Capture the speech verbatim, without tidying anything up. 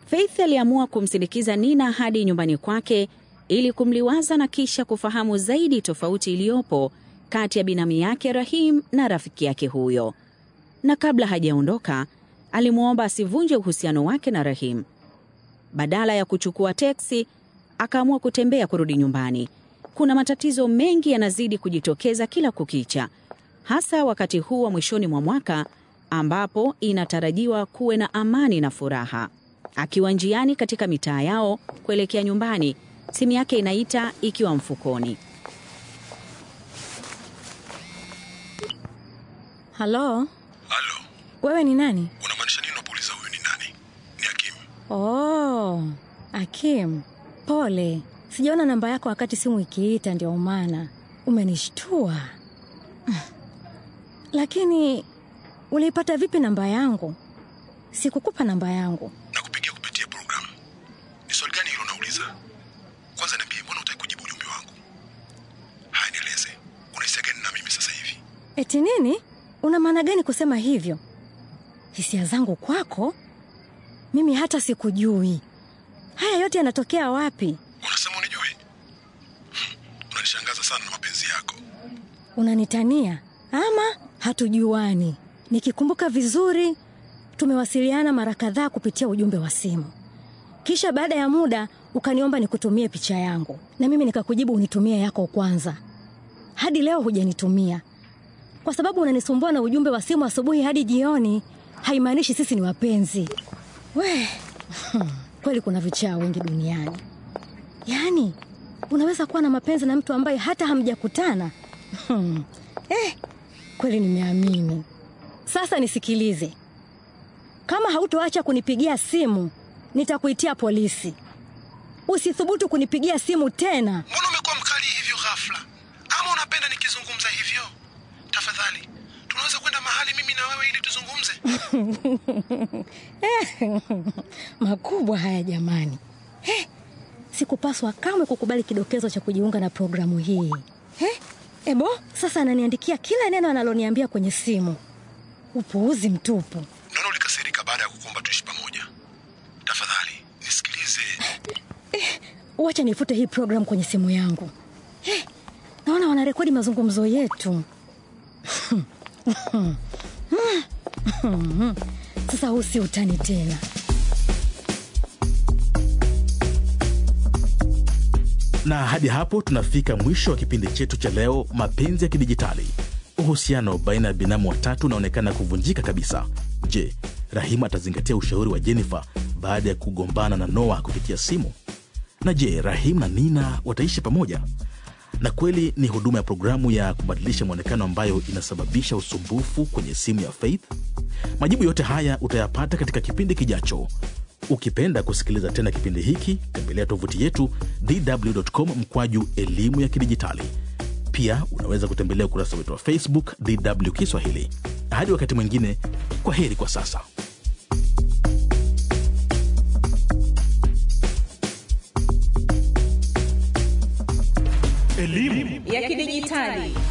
Faith aliamua kumsindikiza Nina hadi nyumbani kwake ili kumliwaza na kisha kufahamu zaidi tofauti iliyopo kati ya binamu yake Rahim na rafiki yake huyo. Na kabla hajaondoka, alimuomba asivunje uhusiano wake na Rahim. Badala ya kuchukua teksi, akaamua kutembea kurudi nyumbani. Kuna matatizo mengi yanazidi kujitokeza kila kukicha, hasa wakati huu wa mwishoni mwa mwaka ambapo inatarajiwa kuwe na amani na furaha. Akiwa njiani katika mitaa yao kuelekea nyumbani, simu yake inaita ikiwa mfukoni. Halo? Halo. Wewe ni nani? Unamaanisha nini unapuuliza huyu ni nani? Ni Hakim. Oh, Hakim. Pole. Sijaona namba yako wakati simu ikiita, ndio maana umenishtua. Lakini ulipata vipi namba yangu? Sikukupa namba yangu. Nakupigia kupitia program. Ni swali gani hilo unauliza? Kwanza niambie, mbona hutaki kujibu ujumbe wangu? Haya, nieleze. Unahisia gani na mimi sasa hivi? Eti nini? Una maana gani kusema hivyo? Hisia zangu kwako? Mimi hata sikujui. Haya yote yanatokea wapi? Unasema unijui? Hmm, unanishangaza sana na mapenzi yako. Unanitania? Ama hatujuani? Nikikumbuka vizuri, tumewasiliana mara kadhaa kupitia ujumbe wa simu. Kisha baada ya muda ukaniomba nikutumie picha yangu, na mimi nikakujibu unitumie yako kwanza. Hadi leo hujanitumia. Kwa sababu unanisumbua na ujumbe wa simu asubuhi hadi jioni, haimaanishi sisi ni wapenzi. We, kweli kuna vichaa wengi duniani. Yaani, unaweza kuwa na mapenzi na mtu ambaye hata hamjakutana. Eh, kweli nimeamini. Sasa nisikilize. Kama hautoacha kunipigia simu, nitakuitia polisi. Usithubutu kunipigia simu tena. Mbona umekuwa mkali hivyo ghafla? Ama unapenda nikizungumza hivyo? Tafadhali, tunaweza kwenda mahali mimi na wewe ili tuzungumze? Makubwa haya jamani. Eh, sikupaswa kamwe kukubali kidokezo cha kujiunga na programu hii. Eh, ebo, sasa ananiandikia kila neno analoniambia kwenye simu. Upuuzi mtupu. Naona ulikasirika baada ya kukuomba tuishi pamoja. Tafadhali, nisikilize. Eh, wacha nifute hii program kwenye simu yangu. Eh, naona wanarekodi mazungumzo yetu. Sasa usi utani tena. Na hadi hapo tunafika mwisho wa kipindi chetu cha leo, mapenzi ya kidijitali. Uhusiano baina ya binamu watatu unaonekana kuvunjika kabisa. Je, Rahima atazingatia ushauri wa Jennifer baada ya kugombana na Noah kupitia simu? Na je, Rahim na Nina wataishi pamoja? Na kweli ni huduma ya programu ya kubadilisha mwonekano ambayo inasababisha usumbufu kwenye simu ya Faith? Majibu yote haya utayapata katika kipindi kijacho. Ukipenda kusikiliza tena kipindi hiki, tembelea tovuti yetu d w dot com mkwaju elimu ya kidijitali. Pia unaweza kutembelea ukurasa wetu wa Facebook D W Kiswahili. Hadi wakati mwingine, kwa heri kwa sasa. Elimu ya kidijitali.